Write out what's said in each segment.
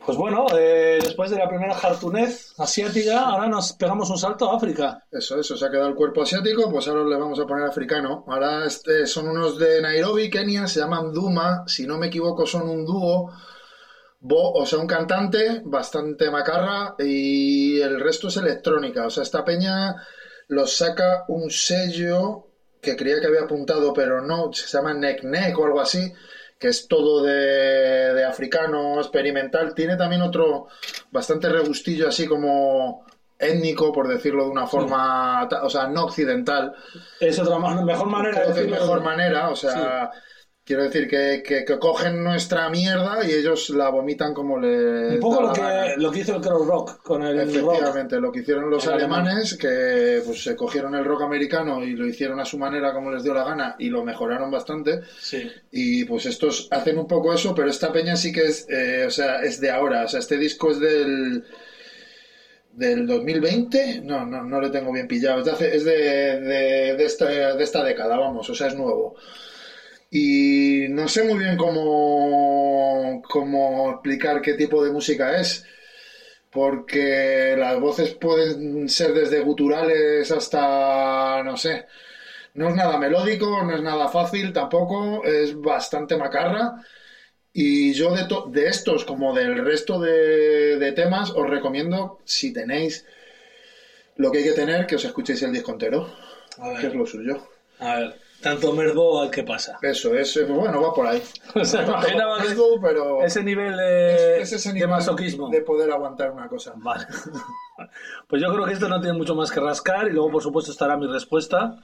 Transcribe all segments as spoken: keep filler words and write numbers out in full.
Pues bueno, eh, después de la primera jartunez asiática, ahora nos pegamos un salto a África. Eso, eso, se ha quedado el cuerpo asiático, pues ahora le vamos a poner africano. Ahora este, son unos de Nairobi, Kenia, se llaman Duma, si no me equivoco son un dúo, bo, o sea, un cantante bastante macarra y el resto es electrónica. O sea, esta peña los saca un sello que creía que había apuntado, pero no, se llama Nek Nek o algo así, que es todo de, de africano experimental. Tiene también otro bastante regustillo así como étnico, por decirlo de una forma, o sea, no occidental. Es otra mejor manera Creo de que es decirlo. mejor manera, o sea, sí. Quiero decir que, que, que cogen nuestra mierda y ellos la vomitan como les un poco da lo la que gana. Lo que hizo el crowd rock con el Efectivamente, rock. Lo que hicieron los el alemanes, alemán. que pues se cogieron el rock americano y lo hicieron a su manera como les dio la gana y lo mejoraron bastante. Sí. Y pues estos hacen un poco eso, pero esta peña sí que es, eh, o sea, es de ahora. O sea, este disco es del del dos mil veinte, no, no, no lo tengo bien pillado. Es de, hace, es de, de, de, esta, de esta década, vamos, o sea, es nuevo. Y no sé muy bien cómo, cómo explicar qué tipo de música es, porque las voces pueden ser desde guturales hasta, no sé, no es nada melódico, no es nada fácil tampoco, es bastante macarra. Y yo de, to- de estos, como del resto de, de temas, os recomiendo, si tenéis lo que hay que tener, que os escuchéis el disco entero, A ver. que es lo suyo. A ver, tanto merdo al que pasa. Eso es, bueno, va por ahí. O sea, No tanto imaginaba como que Red Bull, pero ese nivel de, es, es ese de nivel masoquismo. de poder aguantar una cosa. Vale. Pues yo creo que esto no tiene mucho más que rascar y luego, por supuesto, estará mi respuesta.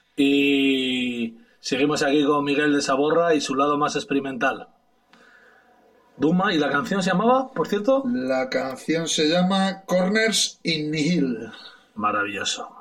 Y seguimos aquí con Miguel de Saborra y su lado más experimental. Duma, ¿y la canción se llamaba, por cierto? La canción se llama Corners in Nihil. Maravilloso.